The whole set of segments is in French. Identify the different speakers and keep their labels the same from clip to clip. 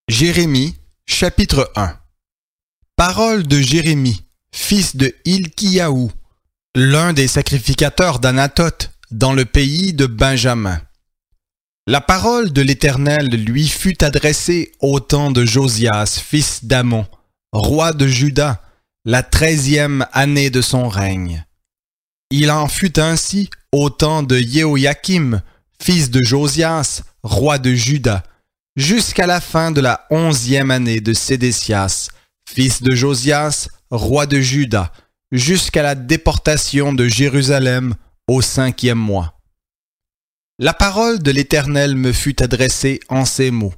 Speaker 1: Jérémie, chapitre 1. Parole de Jérémie, fils de Hilkiyahu, l'un des sacrificateurs d'Anathoth, dans le pays de Benjamin. La parole de l'Éternel lui fut adressée au temps de Josias, fils d'Amon, roi de Juda, la 13e année de son règne. Il en fut ainsi au temps de Jéhoïakim, fils de Josias, roi de Juda, jusqu'à la fin de la 11e année de Sédécias, fils de Josias, roi de Juda, jusqu'à la déportation de Jérusalem au 5e mois. La parole de l'Éternel me fut adressée en ces mots.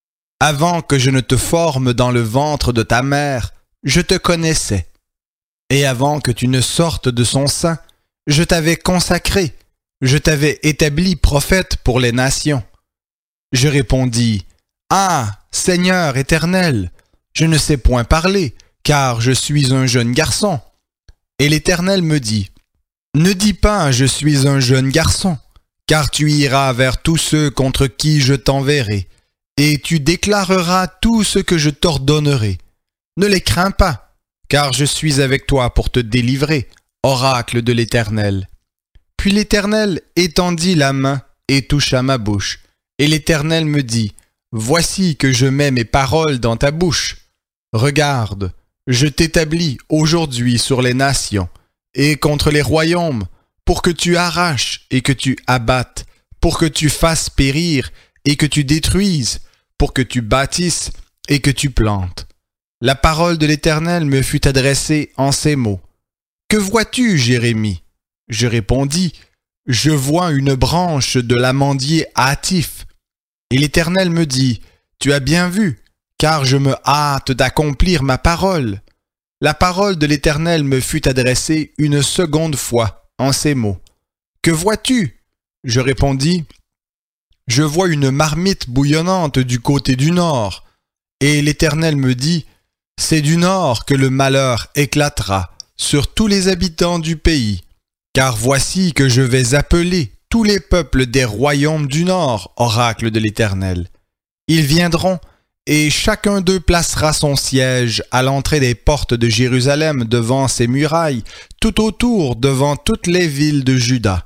Speaker 1: Avant que je ne te forme dans le ventre de ta mère, je te connaissais. Et avant que tu ne sortes de son sein, je t'avais consacré, je t'avais établi prophète pour les nations. Je répondis, « Ah, Seigneur éternel, je ne sais point parler, car je suis un jeune garçon. » Et l'Éternel me dit, « Ne dis pas, je suis un jeune garçon, car tu iras vers tous ceux contre qui je t'enverrai, et tu déclareras tout ce que je t'ordonnerai. Ne les crains pas, car je suis avec toi pour te délivrer, oracle de l'Éternel. » Puis l'Éternel étendit la main et toucha ma bouche. Et l'Éternel me dit, « Voici que je mets mes paroles dans ta bouche. Regarde, je t'établis aujourd'hui sur les nations et contre les royaumes, pour que tu arraches et que tu abattes, pour que tu fasses périr et que tu détruises, pour que tu bâtisses et que tu plantes. » La parole de l'Éternel me fut adressée en ces mots. « Que vois-tu, Jérémie ?» Je répondis, « Je vois une branche de l'amandier hâtif. » Et l'Éternel me dit, « Tu as bien vu, car je me hâte d'accomplir ma parole. » La parole de l'Éternel me fut adressée une seconde fois en ces mots. « Que vois-tu » Je répondis, « Je vois une marmite bouillonnante du côté du nord. » Et l'Éternel me dit, « C'est du nord que le malheur éclatera sur tous les habitants du pays. Car voici que je vais appeler tous les peuples des royaumes du nord, oracle de l'Éternel. Ils viendront, et chacun d'eux placera son siège à l'entrée des portes de Jérusalem devant ses murailles, tout autour devant toutes les villes de Juda.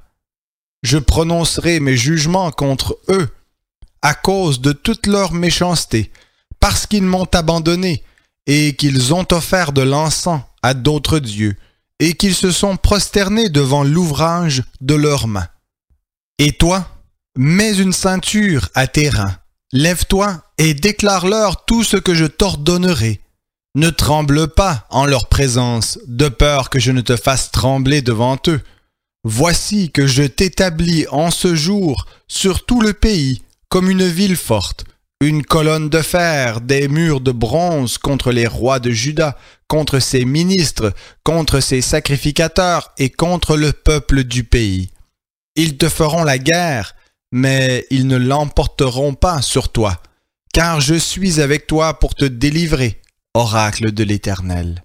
Speaker 1: Je prononcerai mes jugements contre eux, à cause de toute leur méchanceté, parce qu'ils m'ont abandonné, et qu'ils ont offert de l'encens à d'autres dieux, et qu'ils se sont prosternés devant l'ouvrage de leurs mains. Et toi, mets une ceinture à tes reins, lève-toi et déclare-leur tout ce que je t'ordonnerai. Ne tremble pas en leur présence, de peur que je ne te fasse trembler devant eux. Voici que je t'établis en ce jour sur tout le pays comme une ville forte, une colonne de fer, des murs de bronze contre les rois de Juda, contre ses ministres, contre ses sacrificateurs et contre le peuple du pays. Ils te feront la guerre, mais ils ne l'emporteront pas sur toi, car je suis avec toi pour te délivrer, oracle de l'Éternel.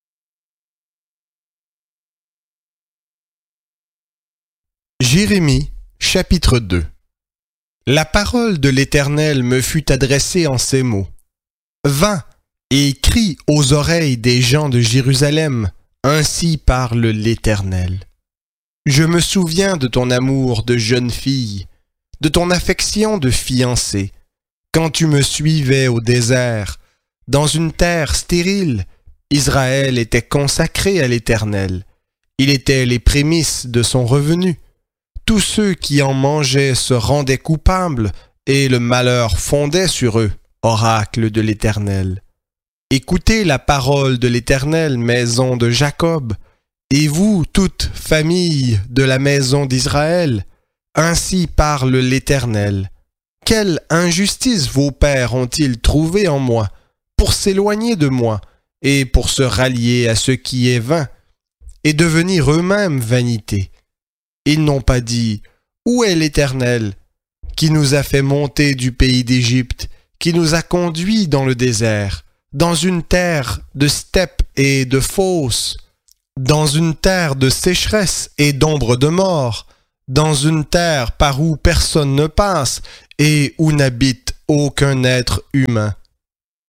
Speaker 1: Jérémie, chapitre 2. La parole de l'Éternel me fut adressée en ces mots. « Va et crie aux oreilles des gens de Jérusalem, ainsi parle l'Éternel. Je me souviens de ton amour de jeune fille, de ton affection de fiancée, quand tu me suivais au désert, dans une terre stérile. Israël était consacré à l'Éternel. Il était les prémices de son revenu. Tous ceux qui en mangeaient se rendaient coupables, et le malheur fondait sur eux, oracle de l'Éternel. Écoutez la parole de l'Éternel, maison de Jacob, et vous, toute famille de la maison d'Israël, ainsi parle l'Éternel. Quelle injustice vos pères ont-ils trouvée en moi, pour s'éloigner de moi, et pour se rallier à ce qui est vain, et devenir eux-mêmes vanité. Ils n'ont pas dit, « Où est l'Éternel, qui nous a fait monter du pays d'Égypte, qui nous a conduits dans le désert, dans une terre de steppes et de fosses, dans une terre de sécheresse et d'ombre de mort, dans une terre par où personne ne passe et où n'habite aucun être humain.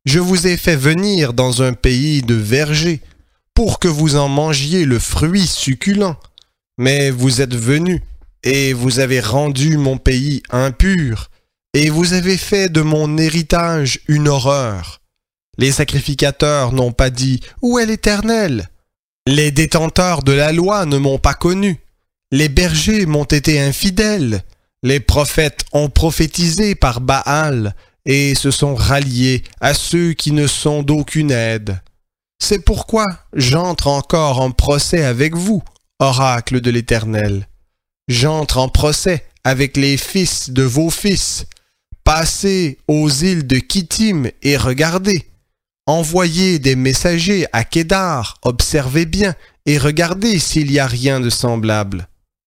Speaker 1: Je vous ai fait venir dans un pays de vergers, pour que vous en mangiez le fruit succulent. Mais vous êtes venus, et vous avez rendu mon pays impur, et vous avez fait de mon héritage une horreur. Les sacrificateurs n'ont pas dit « Où est l'Éternel ?» Les détenteurs de la loi ne m'ont pas connu. Les bergers m'ont été infidèles. Les prophètes ont prophétisé par Baal et se sont ralliés à ceux qui ne sont d'aucune aide. C'est pourquoi j'entre encore en procès avec vous, oracle de l'Éternel. J'entre en procès avec les fils de vos fils. Passez aux îles de Kittim et regardez. Envoyez des messagers à Kédar, observez bien et regardez s'il y a rien de semblable.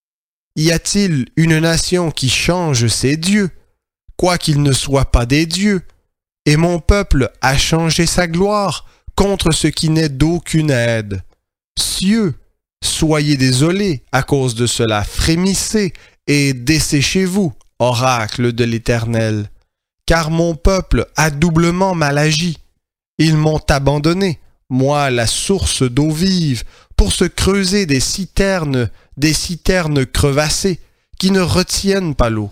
Speaker 1: Y a-t-il une nation qui change ses dieux, quoiqu'ils ne soient pas des dieux? Et mon peuple a changé sa gloire contre ce qui n'est d'aucune aide. Cieux, soyez désolés à cause de cela, frémissez et desséchez-vous, oracle de l'Éternel, car mon peuple a doublement mal agi. Ils m'ont abandonné, moi la source d'eau vive, pour se creuser des citernes crevassées, qui ne retiennent pas l'eau.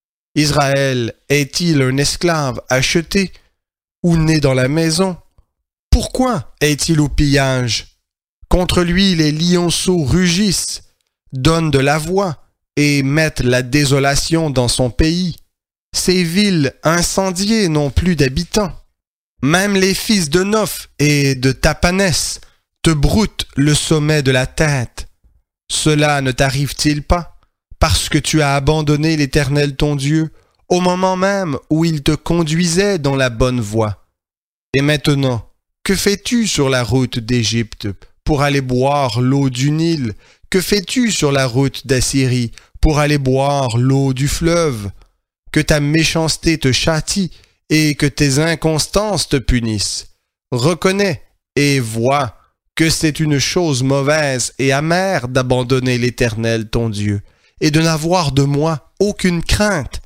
Speaker 1: Israël est-il un esclave acheté, ou né dans la maison? Pourquoi est-il au pillage? Contre lui les lionceaux rugissent, donnent de la voix, et mettent la désolation dans son pays. Ces villes incendiées n'ont plus d'habitants. Même les fils de Noph et de Tapanès te broutent le sommet de la tête. Cela ne t'arrive-t-il pas, parce que tu as abandonné l'Éternel ton Dieu, au moment même où il te conduisait dans la bonne voie? Et maintenant, que fais-tu sur la route d'Égypte pour aller boire l'eau du Nil? Que fais-tu sur la route d'Assyrie pour aller boire l'eau du fleuve? Que ta méchanceté te châtie et que tes inconstances te punissent. Reconnais et vois que c'est une chose mauvaise et amère d'abandonner l'Éternel ton Dieu et de n'avoir de moi aucune crainte.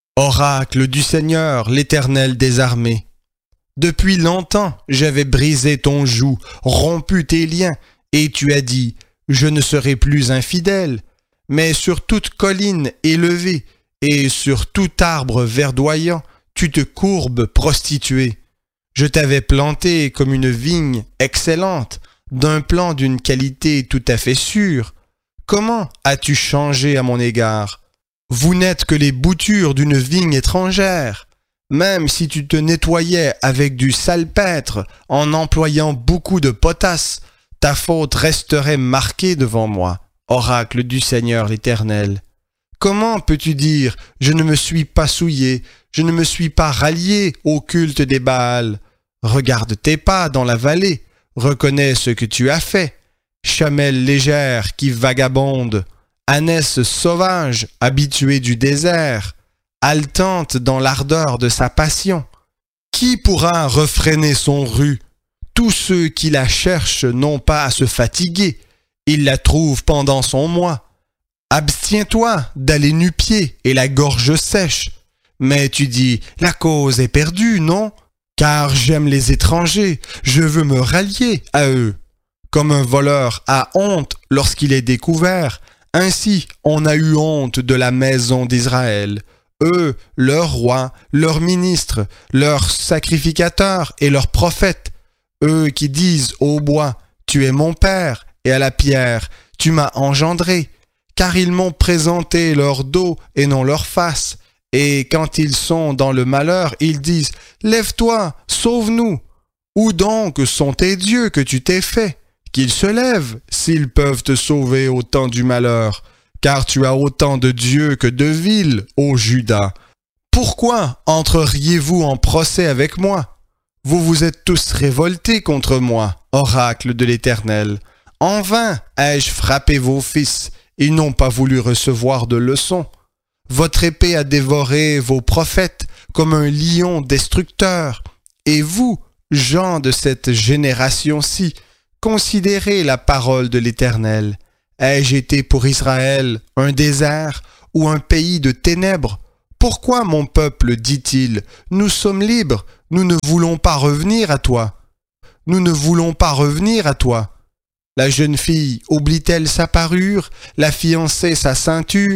Speaker 1: Oracle du Seigneur, l'Éternel des armées. Depuis longtemps, j'avais brisé ton joug, rompu tes liens, et tu as dit, je ne serai plus infidèle. Mais sur toute colline élevée et sur tout arbre verdoyant, tu te courbes prostituée. Je t'avais planté comme une vigne excellente, d'un plan d'une qualité tout à fait sûre. Comment as-tu changé à mon égard? Vous n'êtes que les boutures d'une vigne étrangère. Même si tu te nettoyais avec du salpêtre en employant beaucoup de potasse, ta faute resterait marquée devant moi, oracle du Seigneur l'Éternel. Comment peux-tu dire « Je ne me suis pas souillé, je ne me suis pas rallié au culte des Baals » ? Regarde tes pas dans la vallée, reconnais ce que tu as fait. Chamelle légère qui vagabonde, ânesse sauvage habituée du désert, haletante dans l'ardeur de sa passion. Qui pourra refréner son rut? Tous ceux qui la cherchent n'ont pas à se fatiguer, ils la trouvent pendant son mois. Abstiens-toi d'aller nu-pied et la gorge sèche. Mais tu dis, la cause est perdue, non? Car j'aime les étrangers, je veux me rallier à eux. Comme un voleur a honte lorsqu'il est découvert, ainsi on a eu honte de la maison d'Israël. Eux, leurs rois, leurs ministres, leurs sacrificateurs et leurs prophètes. Eux qui disent au bois, tu es mon père, et à la pierre, tu m'as engendré. Car ils m'ont présenté leur dos et non leur face. Et quand ils sont dans le malheur, ils disent « Lève-toi, sauve-nous » Où donc sont tes dieux que tu t'es fait? Qu'ils se lèvent, s'ils peuvent te sauver au temps du malheur, car tu as autant de dieux que de villes, ô Juda. Pourquoi entreriez-vous en procès avec moi? Vous vous êtes tous révoltés contre moi, oracle de l'Éternel. En vain ai-je frappé vos fils, ils n'ont pas voulu recevoir de leçons. Votre épée a dévoré vos prophètes comme un lion destructeur. Et vous, gens de cette génération-ci, considérez la parole de l'Éternel. Ai-je été pour Israël un désert ou un pays de ténèbres? Pourquoi, mon peuple, dit-il, nous sommes libres, nous ne voulons pas revenir à toi. Nous ne voulons pas revenir à toi. La jeune fille oublie-t-elle sa parure, la fiancée sa ceinture,